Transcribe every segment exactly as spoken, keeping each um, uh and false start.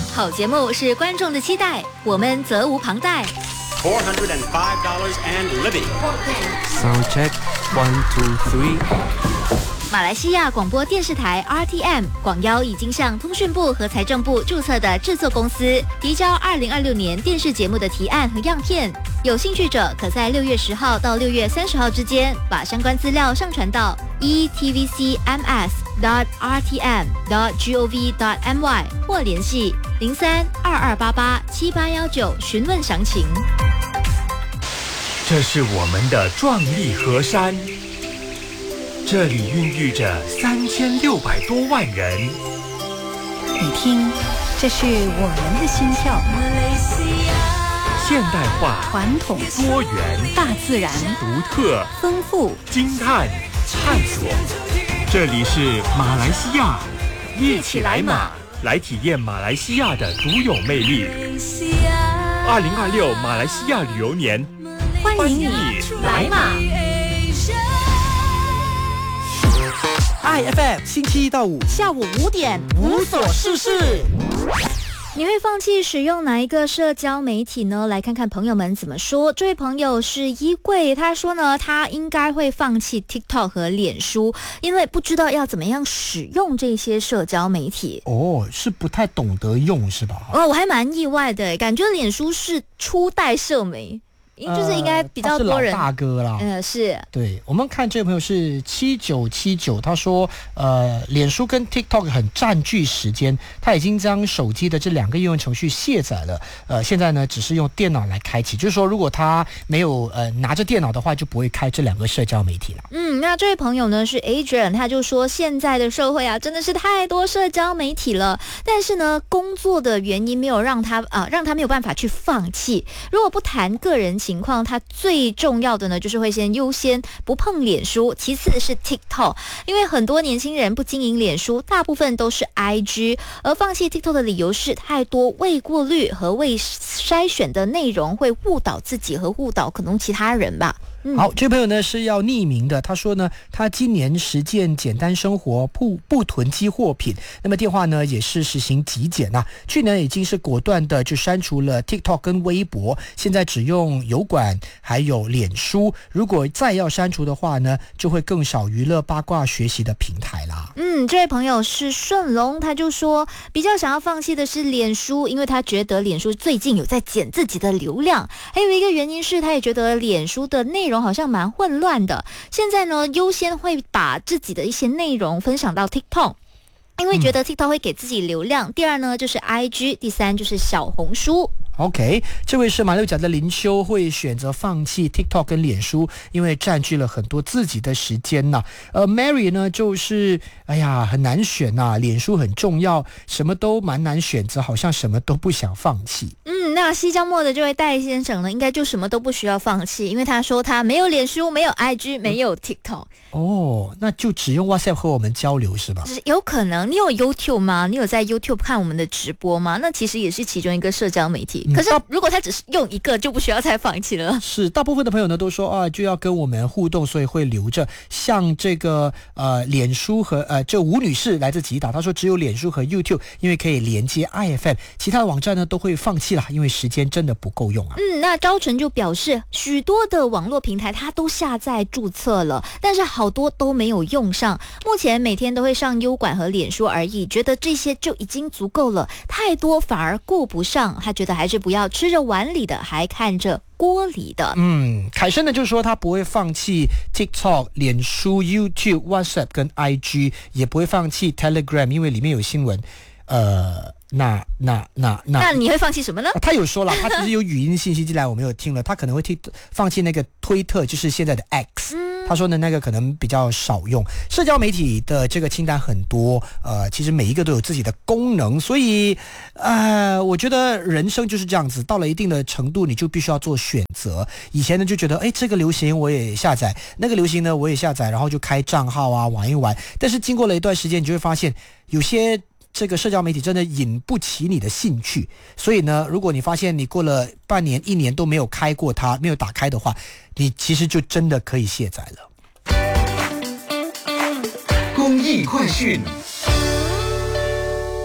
好节目是观众的期待，我们责无旁贷。 four hundred five dollars and living. Sound check, one, two, three. 马来西亚广播电视台 R T M 广邀已经向通讯部和财政部注册的制作公司提交二零二六年电视节目的提案和样片，有兴趣者可在六月十号到六月三十号之间把相关资料上传到 e t v c m s dot r t m dot gov dot m y 或联系零三二二八八七八一九询问详情。 这是我们的壮丽河山，这里孕育着三千六百多万人。 你听，这是我们的心跳。 现代化、 传统、 多元、 大自然、 独特、 丰富、 惊叹、探索。这里是马来西亚，一起来马，来体验马来西亚的独有魅力。二零二六马来西亚旅游年， 欢迎你来马。 I F M 星期一到五下午五点无所事事。 你会放弃使用哪一个社交媒体呢？来看看朋友们怎么说。这位朋友是衣柜，他说呢，他应该会放弃 TikTok 和脸书，因为不知道要怎么样使用这些社交媒体。 哦，是不太懂得用是吧？ 哦，我还蛮意外的，感觉脸书是初代社媒。就是应该比较多人、 呃、他是老大哥啦。 呃，是。 对，我们看这位朋友是七九七九，他说，呃，脸书跟 TikTok 很占据时间，他已经将手机的这两个应用程序卸载了，呃，现在呢只是用电脑来开启，就是说如果他没有呃拿着电脑的话，就不会开这两个社交媒体了。 嗯，那这位朋友呢是 Adrian， 他就说现在的社会啊真的是太多社交媒体了，但是呢工作的原因没有让他啊、呃、让他没有办法去放弃。如果不谈个人情情况，它最重要的呢，就是会先优先不碰脸书，其次是 TikTok， 因为很多年轻人不经营脸书，大部分都是 I G， 而放弃 TikTok 的理由是太多未过滤和未筛选的内容会误导自己和误导可能其他人吧。嗯、 好，这位朋友呢是要匿名的，他说呢，他今年实践简单生活，不不囤积货品，那么电话呢也是实行极简啊。去年已经是果断的就删除了 TikTok 跟微博，现在只用油管还有脸书。如果再要删除的话呢，就会更少娱乐八卦学习的平台啦。 嗯，这位朋友是顺龙，他就说比较想要放弃的是脸书，因为他觉得脸书最近有在减自己的流量，还有一个原因是他也觉得脸书的内容好像蛮混乱的，现在呢优先会把自己的一些内容分享到 TikTok， 因为觉得 TikTok 会给自己流量、嗯、第二呢就是 I G， 第三就是小红书。 OK， 这位是马六甲的林修，会选择放弃 TikTok 跟脸书，因为占据了很多自己的时间呐。呃 Mary 呢就是哎呀很难选呐，脸书很重要，什么都蛮难选择，好像什么都不想放弃。 嗯，那西江末的这位戴先生呢，应该就什么都不需要放弃，因为他说他没有脸书，没有 I G， 没有 TikTok。 哦，那就只用 WhatsApp 和我们交流是吧？ 有可能。你有 YouTube 吗？你有在 YouTube 看我们的直播吗？那其实也是其中一个社交媒体。可是如果他只是用一个，就不需要再放弃了。 是，大部分的朋友呢都说啊，就要跟我们互动，所以会留着。像这个呃脸书和呃这吴女士来自吉打，她说只有脸书和 YouTube， 因为可以连接 I F M， 其他的网站呢都会放弃了，因为时间真的不够用啊。 嗯，那招纯就表示，许多的网络平台他都下载注册了，但是好多都没有用上。目前每天都会上优管和脸书而已，觉得这些就已经足够了，太多反而顾不上。他觉得还是不要吃着碗里的，还看着锅里的。 嗯，凯生呢就说他不会放弃 TikTok、脸书、YouTube、WhatsApp 跟 I G， 也不会放弃 Telegram， 因为里面有新闻。呃。那那那那， 那你会放弃什么呢？ 啊、他有说了，他其实有语音信息进来，我没有听了。他可能会替放弃那个推特，就是现在的 X。嗯、他说呢，那个可能比较少用。社交媒体的这个清单很多，呃，其实每一个都有自己的功能，所以呃，我觉得人生就是这样子，到了一定的程度，你就必须要做选择。以前呢就觉得，哎，这个流行我也下载，那个流行呢我也下载，然后就开账号啊玩一玩。但是经过了一段时间，你就会发现有些。这个社交媒体真的引不起你的兴趣，所以呢，如果你发现你过了半年、一年都没有开过它，没有打开的话，你其实就真的可以卸载了。 公益快讯。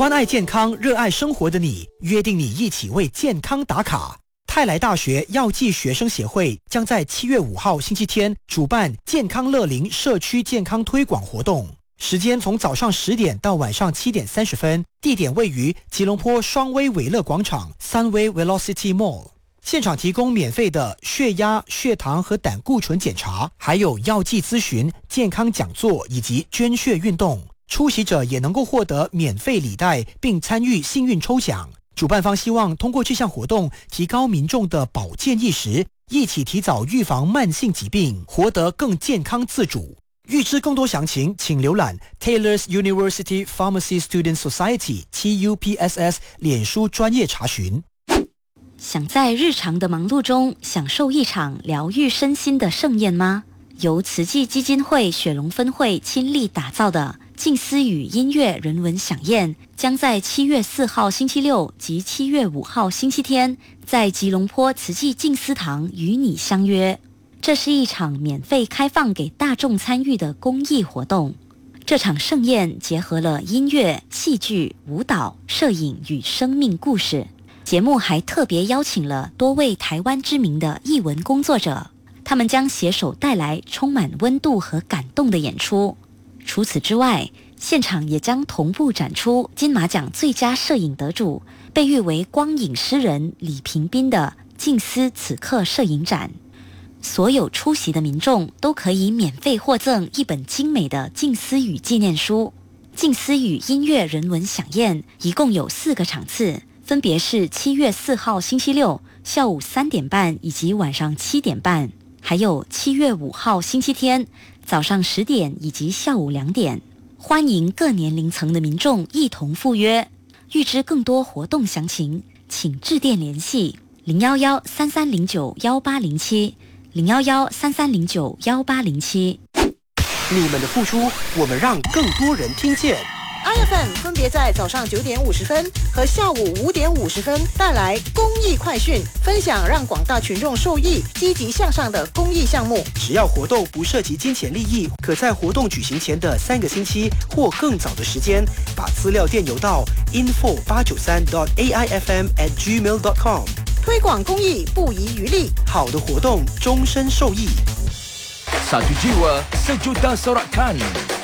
关爱健康、热爱生活的你，约定你一起为健康打卡。泰来大学药剂学生协会将在七月五号星期天主办健康乐龄社区健康推广活动，时间从早上十点到晚上七点三十分，地点位于吉隆坡双威伟乐广场 Sunway Velocity Mall。现场提供免费的血压、血糖和胆固醇检查，还有药剂咨询、健康讲座以及捐血运动。出席者也能够获得免费礼袋，并参与幸运抽奖。主办方希望通过这项活动提高民众的保健意识，一起提早预防慢性疾病，活得更健康自主。预知更多详情，请浏览 Taylor's University Pharmacy Student Society T U P S S 脸书专业查询。 想在日常的忙碌中享受一场疗愈身心的盛宴吗？由慈济基金会雪龙分会亲力打造的静思语音乐人文飨宴，将在七月四号星期六及七月五号星期天，在吉隆坡慈济静思堂与你相约。这是一场免费开放给大众参与的公益活动。这场盛宴结合了音乐、戏剧、舞蹈、摄影与生命故事。节目还特别邀请了多位台湾知名的艺文工作者，他们将携手带来充满温度和感动的演出。除此之外，现场也将同步展出金马奖最佳摄影得主，被誉为光影诗人李平斌的静思此刻摄影展。所有出席的民众都可以免费获赠一本精美的静思语纪念书。静思语音乐人文飨宴一共有四个场次，分别是七月四号星期六下午三点半以及晚上七点半，还有七月五号星期天早上十点以及下午两点。欢迎各年龄层的民众一同赴约。预知更多活动详情，请致电联系零幺幺三三零九幺八零七零幺幺三三零九幺八零七。 你们的付出，我们让更多人听见。 I F M 分别在早上九点五十分和下午五点五十分带来公益快讯，分享让广大群众受益、积极向上的公益项目。 只要活动不涉及金钱利益，可在活动举行前的三个星期或更早的时间，把资料电邮到 info 八九三 dot a i f m at gmail dot com。 推广公益不遗余力， 好的活动终身受益。 Satu jiwa, sejuta sorakan。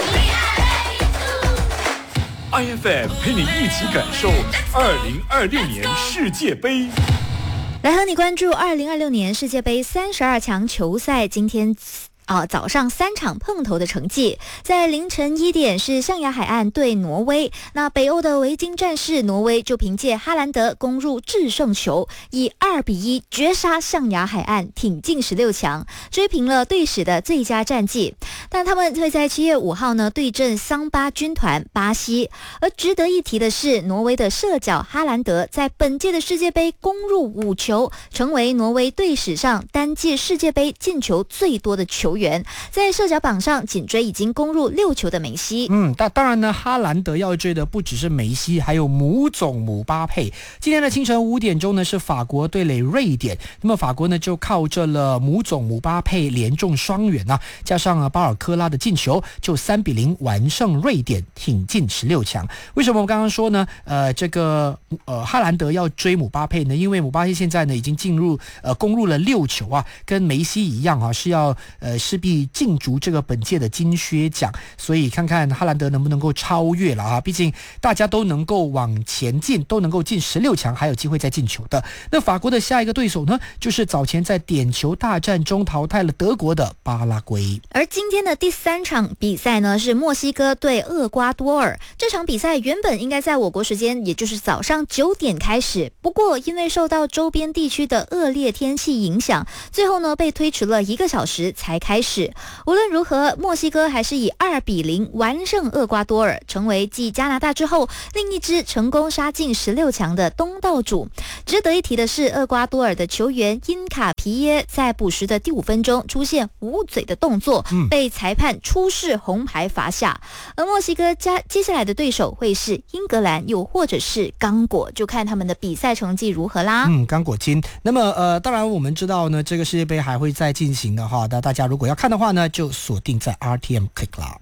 I F M 陪你一起感受二零二六年世界杯。 来和你关注二零二六年世界杯三十二强球赛今天啊，早上三场碰头的成绩，在凌晨一点是象牙海岸对挪威。那北欧的维京战士挪威就凭借哈兰德攻入制胜球，以二比一绝杀象牙海岸，挺进十六强，追平了队史的最佳战绩。但他们会在七月五号呢对阵桑巴军团巴西。而值得一提的是，挪威的射脚哈兰德在本届的世界杯攻入五球，成为挪威队史上单届世界杯进球最多的球员。在射脚榜上紧追已经攻入六球的梅西。 嗯，但当然呢，哈兰德要追的不只是梅西，还有母总姆巴佩。今天的清晨五点钟呢，是法国对垒瑞典。那么法国呢，就靠着了母总姆巴佩连中双元啊，加上啊巴尔科拉的进球，就三比零完胜瑞典，挺进十六强。为什么我刚刚说呢？呃，这个呃哈兰德要追姆巴佩呢？因为姆巴佩现在呢已经进入呃攻入了六球啊，跟梅西一样啊，是要呃势必竞逐这个本届的金靴奖，所以看看哈兰德能不能够超越了啊！毕竟大家都能够往前进，都能够进十六强，还有机会再进球的。那法国的下一个对手呢，就是早前在点球大战中淘汰了德国的巴拉圭。 而今天的第三场比赛呢，是墨西哥对厄瓜多尔。这场比赛原本应该在我国时间，也就是早上九点开始，不过因为受到周边地区的恶劣天气影响，最后呢被推迟了一个小时才开始。无论如何，墨西哥还是以二比零完胜厄瓜多尔，成为继加拿大之后另一支成功杀进十六强的东道主。值得一提的是，厄瓜多尔的球员因卡皮耶在补时的第五分钟出现捂嘴的动作， 嗯、 被裁判出示红牌罚下。而墨西哥加接下来的对手会是英格兰，又或者是刚果，就看他们的比赛成绩如何啦。 嗯，刚果金。那么呃，当然我们知道呢，这个世界杯还会再进行的哈。那大家如果要看的话呢，就锁定在 R T M Click 啦。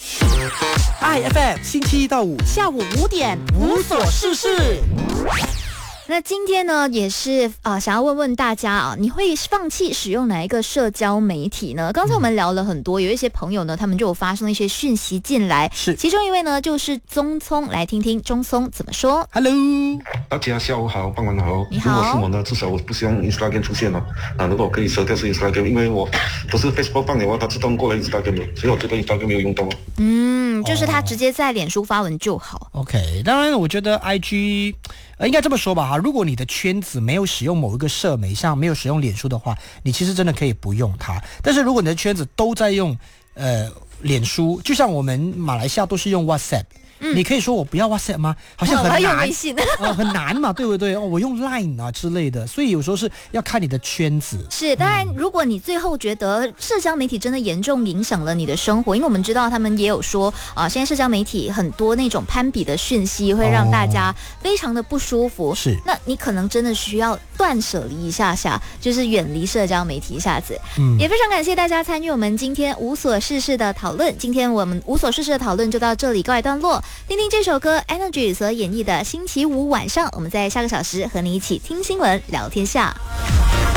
I F M 星期一到五下午五点无所事事。 那今天呢，也是啊、呃，想要问问大家啊，你会放弃使用哪一个社交媒体呢？刚才我们聊了很多，有一些朋友呢，他们就有发送一些讯息进来， 是其中一位呢就是宗聪，来听听宗聪怎么说。 Hello， 大家下午好，傍晚好。 你好。 如果是我呢，至少我不希望 Instagram 出现了。啊，如果我可以设掉是 Instagram， 因为我不是 Facebook 放的话，它自动过来 Instagram， 所以我这个 Instagram 没有用到。 嗯，就是他直接在脸书发文就好。 OK， 当然我觉得 I G。呃，应该这么说吧哈，如果你的圈子没有使用某一个社媒，像没有使用脸书的话，你其实真的可以不用它。但是如果你的圈子都在用呃脸书，就像我们马来西亚都是用 WhatsApp。嗯、你可以说我不要 WhatsApp 吗？好像很难， 用微信呃，很难嘛，对不对？哦，我用 Line 啊之类的，所以有时候是要看你的圈子。 是，当然，如果你最后觉得社交媒体真的严重影响了你的生活，因为我们知道他们也有说啊、呃，现在社交媒体很多那种攀比的讯息会让大家非常的不舒服。 是、哦， 那你可能真的需要断舍离一下下，就是远离社交媒体一下子。 嗯， 也非常感谢大家参与我们今天无所事事的讨论。今天我们无所事事的讨论就到这里告一段落。听听这首歌 Energy 所演绎的星期五晚上，我们在下个小时和你一起听新闻聊天下。